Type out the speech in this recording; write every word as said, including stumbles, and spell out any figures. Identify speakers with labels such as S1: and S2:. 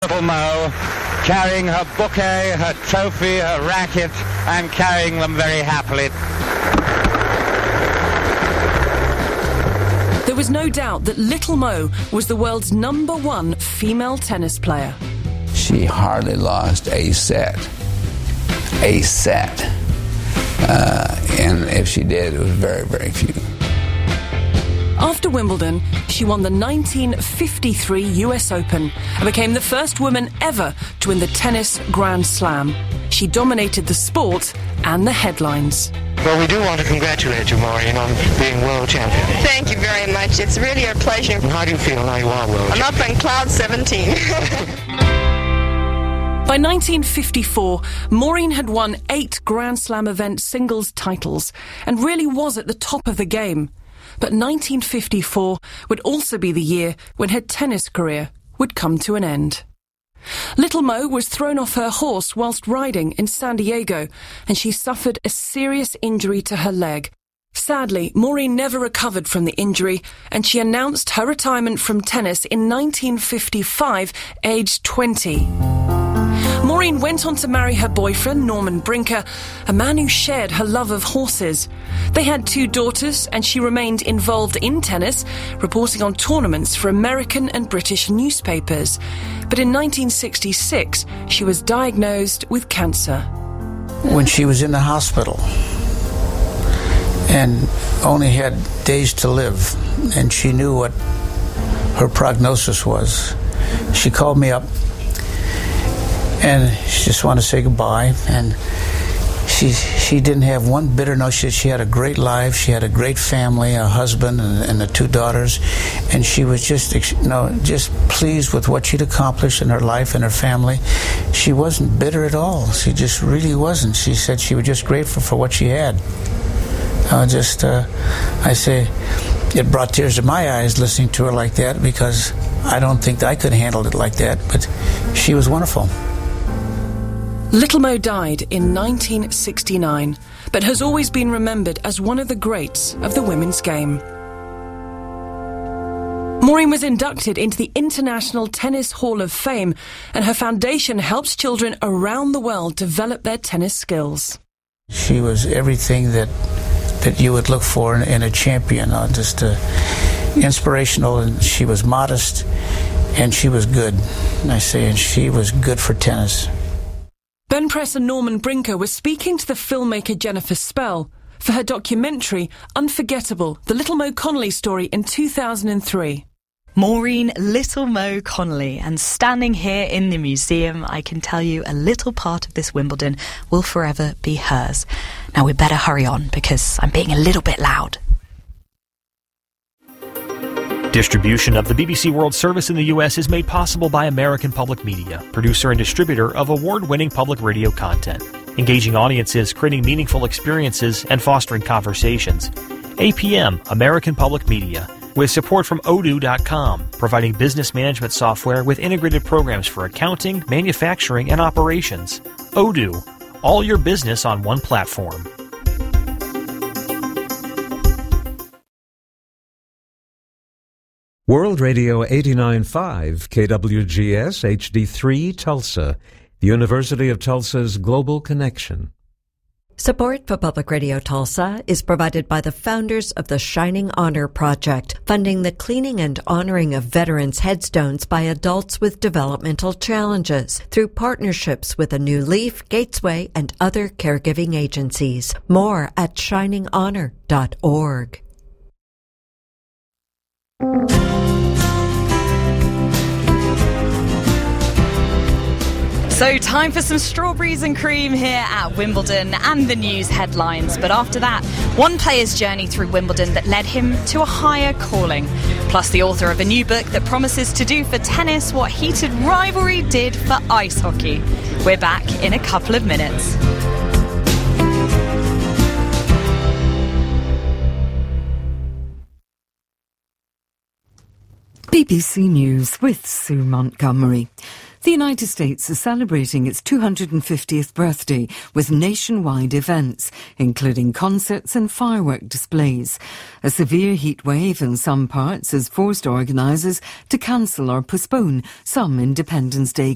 S1: Little Mo, carrying her bouquet, her trophy, her racket, and carrying them very happily.
S2: There was no doubt that Little Mo was the world's number one female tennis player.
S3: She hardly lost a set. A set. Uh, and if she did, it was very, very few.
S2: After Wimbledon, she won the nineteen fifty-three U S Open and became the first woman ever to win the tennis Grand Slam. She dominated the sport and the headlines.
S4: Well, we do want to congratulate you, Maureen, on being world champion.
S5: Thank you very much. It's really a pleasure.
S4: And how do you feel now you are world
S5: I'm
S4: champion?
S5: up in cloud seventeen.
S2: By nineteen fifty-four, Maureen had won eight Grand Slam event singles titles and really was at the top of the game. But nineteen fifty-four would also be the year when her tennis career would come to an end. Little Mo was thrown off her horse whilst riding in San Diego, and she suffered a serious injury to her leg. Sadly, Maureen never recovered from the injury, and she announced her retirement from tennis in nineteen fifty-five, aged twenty. Maureen went on to marry her boyfriend, Norman Brinker, a man who shared her love of horses. They had two daughters, and she remained involved in tennis, reporting on tournaments for American and British newspapers. But in nineteen sixty-six, she was diagnosed with cancer.
S6: When she was in the hospital and only had days to live, and she knew what her prognosis was, she called me up and she just wanted to say goodbye. And she she didn't have one bitter note. She, she had a great life. She had a great family, a husband, and, and the two daughters. And she was just you know just pleased with what she'd accomplished in her life and her family. She wasn't bitter at all. She just really wasn't. She said she was just grateful for what she had. Uh, just uh, I say it brought tears to my eyes listening to her like that, because I don't think that I could have handled it like that. But she was wonderful.
S2: Little Mo died in nineteen sixty-nine, but has always been remembered as one of the greats of the women's game. Maureen was inducted into the International Tennis Hall of Fame, and her foundation helps children around the world develop their tennis skills.
S6: She was everything that that you would look for in, in a champion, uh, just uh, inspirational, and she was modest, and she was good. I say, and she was good for tennis.
S2: Ben Press and Norman Brinker were speaking to the filmmaker Jennifer Spell for her documentary Unforgettable, the Little Mo Connolly story in two thousand three.
S7: Maureen Little Mo Connolly, and standing here in the museum, I can tell you a little part of this Wimbledon will forever be hers. Now we better hurry on, because I'm being a little bit loud.
S8: Distribution of the B B C World Service in the U S is made possible by American Public Media, producer and distributor of award-winning public radio content, engaging audiences, creating meaningful experiences, and fostering conversations. A P M, American Public Media, with support from Odoo dot com, providing business management software with integrated programs for accounting, manufacturing, and operations. Odoo, all your business on one platform.
S9: World Radio eighty-nine point five, K W G S H D three Tulsa, the University of Tulsa's Global Connection.
S10: Support for Public Radio Tulsa is provided by the founders of the Shining Honor Project, funding the cleaning and honoring of veterans' headstones by adults with developmental challenges through partnerships with A New Leaf, Gatesway, and other caregiving agencies. More at shining honor dot org.
S7: So time for some strawberries and cream here at Wimbledon and the news headlines. But after that, one player's journey through Wimbledon that led him to a higher calling. Plus the author of a new book that promises to do for tennis what heated rivalry did for ice hockey. We're back in a couple of minutes.
S11: B B C News with Sue Montgomery. The United States is celebrating its two hundred fiftieth birthday with nationwide events, including concerts and firework displays. A severe heat wave in some parts has forced organisers to cancel or postpone some Independence Day